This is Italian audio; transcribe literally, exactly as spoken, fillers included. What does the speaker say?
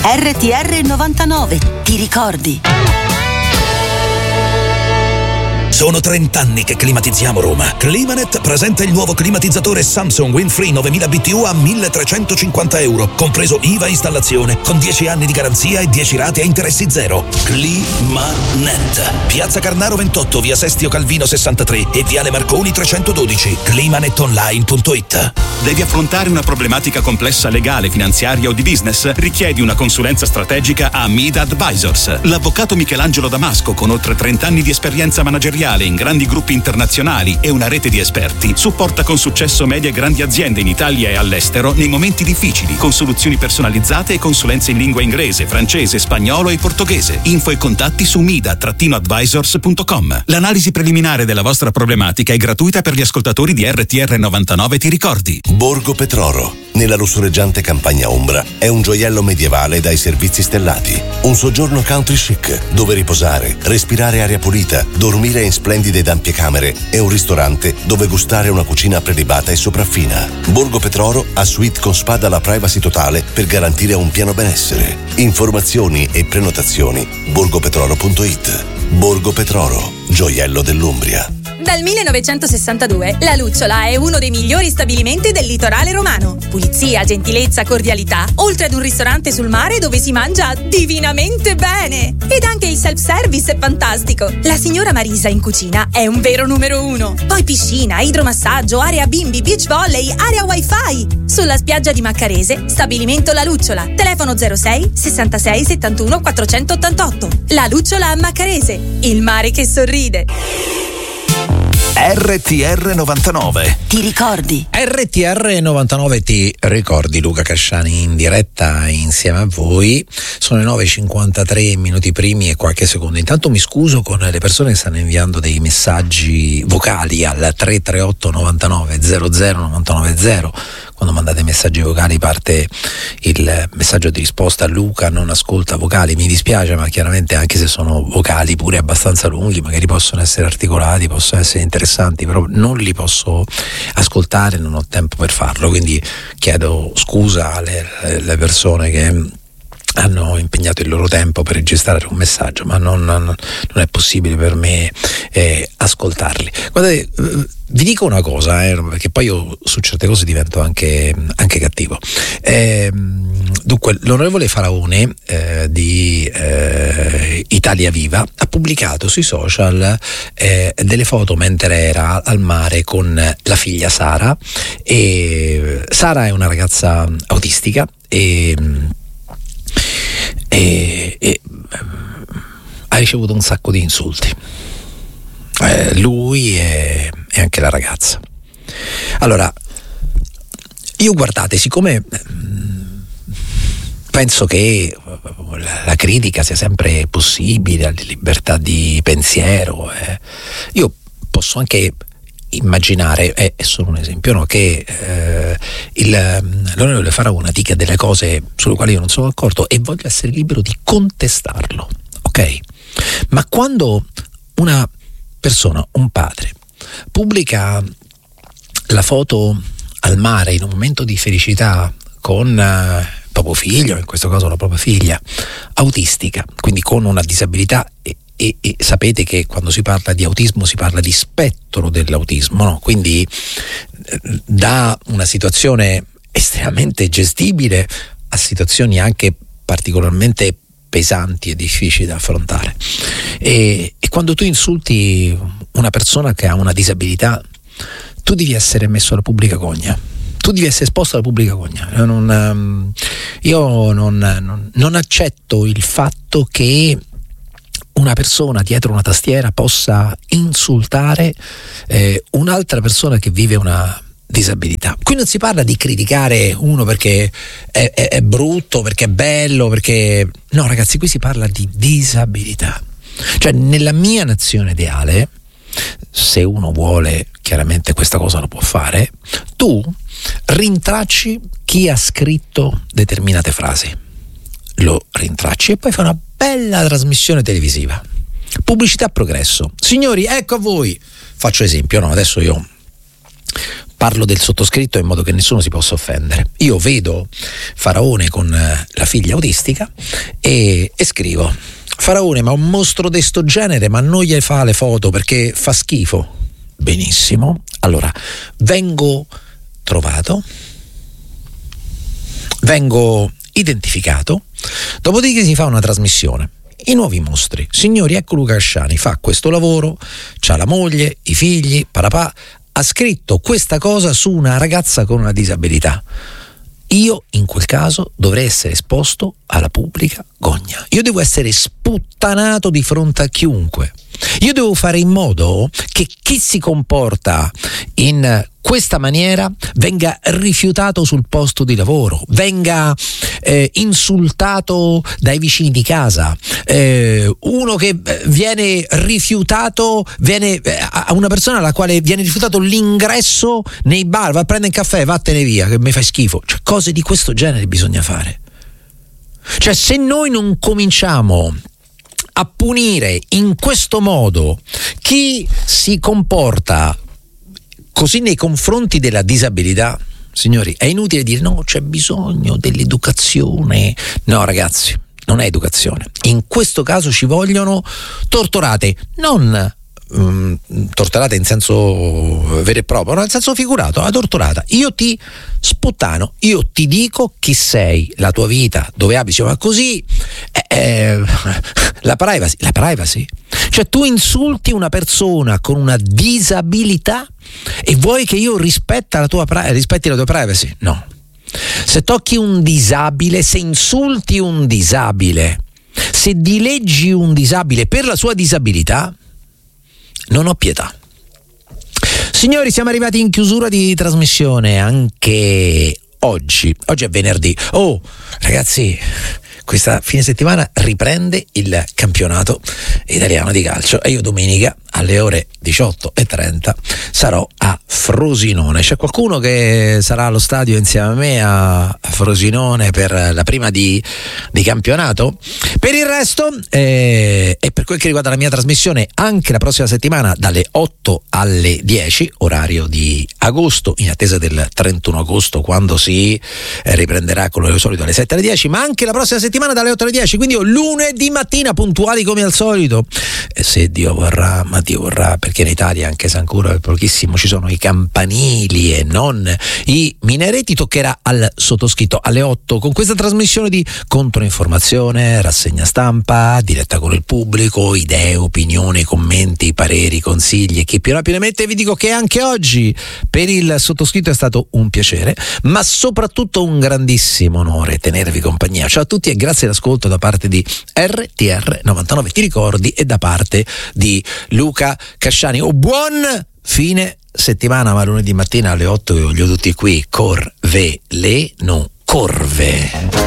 R T R novantanove, ti ricordi? Sono trent'anni che climatizziamo Roma. Climanet presenta il nuovo climatizzatore Samsung Windfree novemila B T U a milletrecentocinquanta euro, compreso I V A installazione, con dieci anni di garanzia e dieci rate a interessi zero. Climanet. Piazza Carnaro ventotto, via Sestio Calvino sessantatré e viale Marconi trecentododici. climanetonline punto it. Devi affrontare una problematica complessa legale, finanziaria o di business? Richiedi una consulenza strategica a Mida Advisors. L'avvocato Michelangelo Damasco, con oltre trent'anni di esperienza manageriale in grandi gruppi internazionali e una rete di esperti, supporta con successo medie e grandi aziende in Italia e all'estero nei momenti difficili, con soluzioni personalizzate e consulenze in lingua inglese, francese, spagnolo e portoghese. Info e contatti su mida advisors punto com. L'analisi preliminare della vostra problematica è gratuita per gli ascoltatori di R T R novantanove, ti ricordi? Borgo Petroro, nella lussureggiante campagna ombra, è un gioiello medievale dai servizi stellati. Un soggiorno country chic, dove riposare, respirare aria pulita, dormire in splendide ed ampie camere e un ristorante dove gustare una cucina prelibata e sopraffina. Borgo Petroro ha suite con spa dalla privacy totale per garantire un pieno benessere. Informazioni e prenotazioni borgopetroro punto it. Borgo Petroro, gioiello dell'Umbria. Dal millenovecentosessantadue la Lucciola è uno dei migliori stabilimenti del litorale romano. Pulizia, gentilezza, cordialità, oltre ad un ristorante sul mare dove si mangia divinamente bene. Ed anche il self-service è fantastico. La signora Marisa in cucina è un vero numero uno. Poi piscina, idromassaggio, area bimbi, beach volley, area wifi. Sulla spiaggia di Maccarese, stabilimento La Lucciola. Telefono zero sei sessantasei settantuno quattrocentottantotto. La Lucciola a Maccarese, il mare che sorride. R T R novantanove, ti ricordi? R T R novantanove, ti ricordi? Luca Casciani in diretta insieme a voi. Sono le nove e cinquantatré minuti primi e qualche secondo. Intanto mi scuso con le persone che stanno inviando dei messaggi vocali al tre tre otto novantanove zero zero novantanove zero. Quando mandate messaggi vocali parte il messaggio di risposta: Luca non ascolta vocali. Mi dispiace, ma chiaramente anche se sono vocali pure abbastanza lunghi, magari possono essere articolati, possono essere interessanti, però non li posso ascoltare, non ho tempo per farlo, quindi chiedo scusa alle, alle persone che hanno impegnato il loro tempo per registrare un messaggio, ma non, non, non è possibile per me eh, ascoltarli. Guardate, vi dico una cosa, eh, perché poi io su certe cose divento anche, anche cattivo. Eh, dunque, l'onorevole Faraone eh, di eh, Italia Viva ha pubblicato sui social eh, delle foto mentre era al mare con la figlia Sara. E Sara è una ragazza autistica e E, e ha ricevuto un sacco di insulti, eh, lui e, e anche la ragazza. Allora, io guardate, siccome penso che la critica sia sempre possibile, la libertà di pensiero, eh, io posso anche immaginare, è eh, solo un esempio, no, che eh, il, l'onorevole Faraone dica delle cose sulle quali io non sono d'accordo e voglio essere libero di contestarlo, ok? Ma quando una persona, un padre, pubblica la foto al mare in un momento di felicità con eh, il proprio figlio, in questo caso la propria figlia, autistica, quindi con una disabilità, e E, e sapete che quando si parla di autismo si parla di spettro dell'autismo, no? Quindi eh, da una situazione estremamente gestibile a situazioni anche particolarmente pesanti e difficili da affrontare. E, e quando tu insulti una persona che ha una disabilità, tu devi essere messo alla pubblica gogna. Tu devi essere esposto alla pubblica gogna. Io non, io non, non, non accetto il fatto che una persona dietro una tastiera possa insultare eh, un'altra persona che vive una disabilità. Qui non si parla di criticare uno perché è, è, è brutto, perché è bello, perché no, ragazzi, qui si parla di disabilità. Cioè, nella mia nazione ideale, se uno vuole, chiaramente questa cosa lo può fare, tu rintracci chi ha scritto determinate frasi, lo rintracci e poi fai una bella trasmissione televisiva. Pubblicità progresso. Signori, ecco a voi. Faccio esempio, no? Adesso io parlo del sottoscritto in modo che nessuno si possa offendere. Io vedo Faraone con la figlia autistica e, e scrivo: Faraone, ma un mostro di sto genere, ma non gli fa le foto perché fa schifo. Benissimo, allora vengo trovato, vengo identificato, dopodiché si fa una trasmissione. I nuovi mostri. Signori, ecco Luca Casciani, fa questo lavoro, c'ha la moglie, i figli, parapà, ha scritto questa cosa su una ragazza con una disabilità. Io in quel caso dovrei essere esposto alla pubblica gogna. Io devo essere sputtanato di fronte a chiunque. Io devo fare in modo che chi si comporta in questa maniera venga rifiutato sul posto di lavoro, venga eh, insultato dai vicini di casa, eh, uno che viene rifiutato, viene a una persona alla quale viene rifiutato l'ingresso nei bar, va a prendere un caffè, vattene via che mi fai schifo. Cioè, cose di questo genere bisogna fare. Cioè, se noi non cominciamo a punire in questo modo chi si comporta così nei confronti della disabilità, signori, è inutile dire no, c'è bisogno dell'educazione. No, ragazzi, non è educazione. In questo caso ci vogliono torturate, non um, torturate in senso vero e proprio, no, in senso figurato, la torturata. Io ti sputtano, io ti dico chi sei, la tua vita, dove abiti, ma così eh, eh, la privacy, la privacy. Cioè tu insulti una persona con una disabilità e vuoi che io rispetta la tua, rispetti la tua privacy? No. Se tocchi un disabile, se insulti un disabile, se dileggi un disabile per la sua disabilità, non ho pietà. Signori, siamo arrivati in chiusura di trasmissione anche oggi. Oggi è venerdì. Oh, ragazzi, questa fine settimana riprende il campionato italiano di calcio e io domenica alle ore diciotto e trenta sarò a Frosinone. C'è qualcuno che sarà allo stadio insieme a me a Frosinone per la prima di, di campionato? Per il resto eh, e per quel che riguarda la mia trasmissione, anche la prossima settimana dalle otto alle dieci, orario di agosto, in attesa del trentuno agosto quando si eh, riprenderà con lo solito alle sette alle dieci, ma anche la prossima settimana dalle otto alle dieci, quindi io lunedì mattina puntuali come al solito, e se Dio vorrà, ma Dio vorrà, perché in Italia, anche se ancora è pochissimo, ci sono i campanili e non i minareti, toccherà al sottoscritto alle otto con questa trasmissione di controinformazione, rassegna stampa, diretta con il pubblico, idee, opinioni, commenti, pareri, consigli e chi più ne mette. Vi dico che anche oggi per il sottoscritto è stato un piacere, ma soprattutto un grandissimo onore tenervi compagnia. Ciao a tutti e grazie all'ascolto da parte di R T R novantanove Ti Ricordi e da parte di Luca Casciani. Oh, buon fine settimana, ma lunedì mattina alle otto vi voglio tutti qui. Corve le no corve.